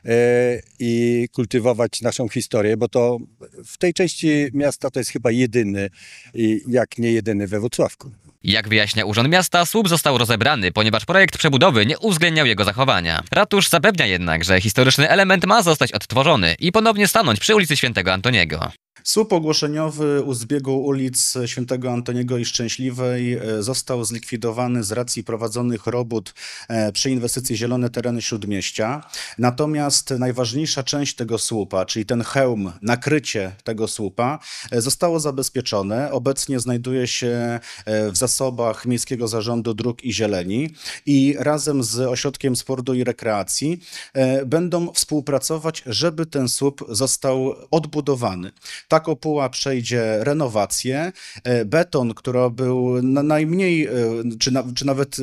i kultywować naszą historię, bo to w tej części miasta to jest chyba jedyny, jak nie jedyny we Włocławku. Jak wyjaśnia Urząd Miasta, słup został rozebrany, ponieważ projekt przebudowy nie uwzględniał jego zachowania. Ratusz zapewnia jednak, że historyczny element ma zostać odtworzony i ponownie stanąć przy ulicy Świętego Antoniego. Słup ogłoszeniowy u zbiegu ulic Świętego Antoniego i Szczęśliwej został zlikwidowany z racji prowadzonych robót przy inwestycji Zielone Tereny Śródmieścia. Natomiast najważniejsza część tego słupa, czyli ten hełm, nakrycie tego słupa, zostało zabezpieczone. Obecnie znajduje się w zasobach Miejskiego Zarządu Dróg i Zieleni i razem z Ośrodkiem Sportu i Rekreacji będą współpracować, żeby ten słup został odbudowany. Ta kopuła przejdzie renowację. Beton, który był najmniej, czy nawet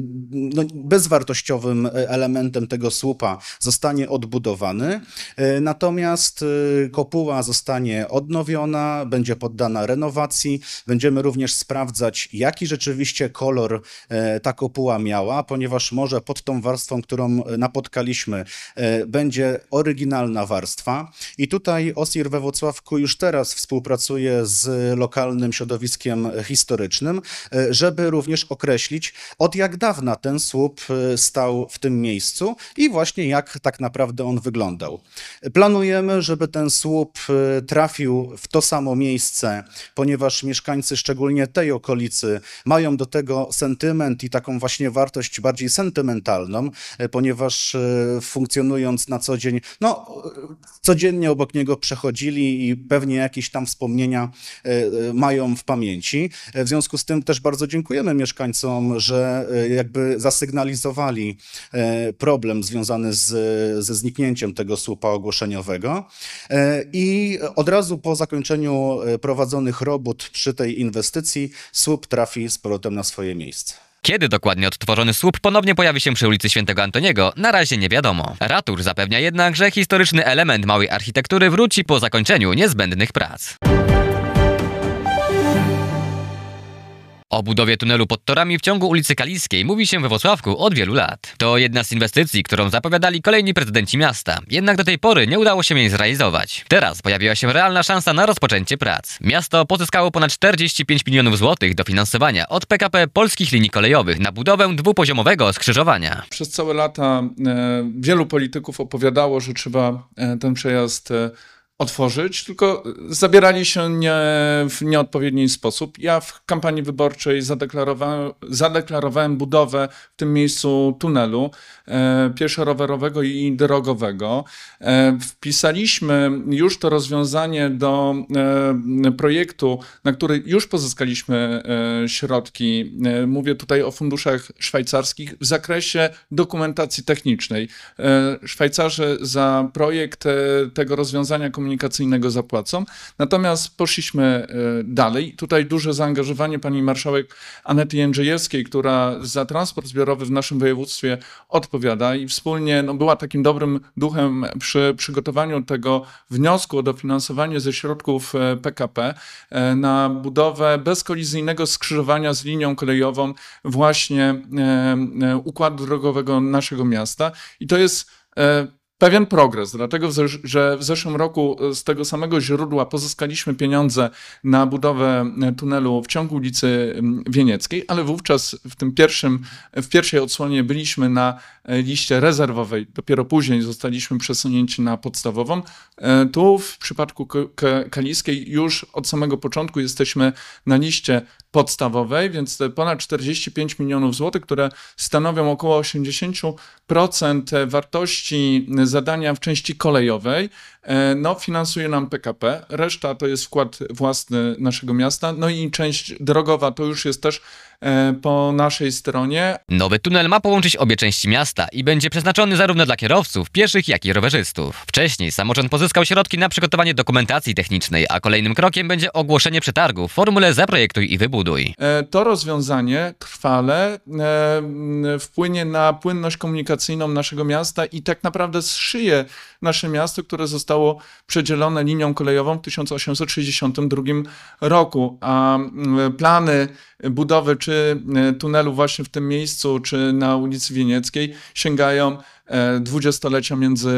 bezwartościowym elementem tego słupa, zostanie odbudowany. Natomiast kopuła zostanie odnowiona, będzie poddana renowacji. Będziemy również sprawdzać, jaki rzeczywiście kolor ta kopuła miała, ponieważ może pod tą warstwą, którą napotkaliśmy, będzie oryginalna warstwa. I tutaj OSIR we Włocławku już teraz współpracuje z lokalnym środowiskiem historycznym, żeby również określić, od jak dawna ten słup stał w tym miejscu i właśnie jak tak naprawdę on wyglądał. Planujemy, żeby ten słup trafił w to samo miejsce, ponieważ mieszkańcy szczególnie tej okolicy mają do tego sentyment i taką właśnie wartość bardziej sentymentalną, ponieważ funkcjonując na co dzień, codziennie obok niego przechodzili i pewnie jakieś tam wspomnienia mają w pamięci. W związku z tym też bardzo dziękujemy mieszkańcom, że jakby zasygnalizowali problem związany ze zniknięciem tego słupa ogłoszeniowego i od razu po zakończeniu prowadzonych robót przy tej inwestycji słup trafi z powrotem na swoje miejsce. Kiedy dokładnie odtworzony słup ponownie pojawi się przy ulicy Świętego Antoniego, na razie nie wiadomo. Ratusz zapewnia jednak, że historyczny element małej architektury wróci po zakończeniu niezbędnych prac. O budowie tunelu pod torami w ciągu ulicy Kaliskiej mówi się we Włocławku od wielu lat. To jedna z inwestycji, którą zapowiadali kolejni prezydenci miasta. Jednak do tej pory nie udało się jej zrealizować. Teraz pojawiła się realna szansa na rozpoczęcie prac. Miasto pozyskało ponad 45 milionów złotych dofinansowania od PKP Polskich Linii Kolejowych na budowę dwupoziomowego skrzyżowania. Przez całe lata wielu polityków opowiadało, że trzeba ten przejazd otworzyć, tylko zabierali się w nieodpowiedni sposób. Ja w kampanii wyborczej zadeklarowałem budowę w tym miejscu tunelu pieszo-rowerowego i drogowego. Wpisaliśmy już to rozwiązanie do projektu, na który już pozyskaliśmy środki. Mówię tutaj o funduszach szwajcarskich w zakresie dokumentacji technicznej. Szwajcarzy za projekt tego rozwiązania komunikacyjnego zapłacą. Natomiast poszliśmy dalej. Tutaj duże zaangażowanie pani marszałek Anety Jędrzejewskiej, która za transport zbiorowy w naszym województwie odpowiada i wspólnie była takim dobrym duchem przy przygotowaniu tego wniosku o dofinansowanie ze środków PKP na budowę bezkolizyjnego skrzyżowania z linią kolejową właśnie układu drogowego naszego miasta. I to jest pewien progres, dlatego że w zeszłym roku z tego samego źródła pozyskaliśmy pieniądze na budowę tunelu w ciągu ulicy Wienieckiej, ale wówczas w pierwszej odsłonie byliśmy na liście rezerwowej, dopiero później zostaliśmy przesunięci na podstawową. Tu w przypadku Kaliskiej już od samego początku jesteśmy na liście podstawowej, więc te ponad 45 milionów złotych, które stanowią około 80% wartości zadania w części kolejowej, finansuje nam PKP. Reszta to jest wkład własny naszego miasta. No i część drogowa to już jest też po naszej stronie. Nowy tunel ma połączyć obie części miasta i będzie przeznaczony zarówno dla kierowców, pieszych, jak i rowerzystów. Wcześniej samorząd pozyskał środki na przygotowanie dokumentacji technicznej, a kolejnym krokiem będzie ogłoszenie przetargu w formule zaprojektuj i wybuduj. To rozwiązanie trwale wpłynie na płynność komunikacyjną naszego miasta i tak naprawdę zszyje nasze miasto, które zostało przedzielone linią kolejową w 1862 roku, a plany budowy czy tunelu właśnie w tym miejscu, czy na ulicy Wienieckiej sięgają dwudziestolecia między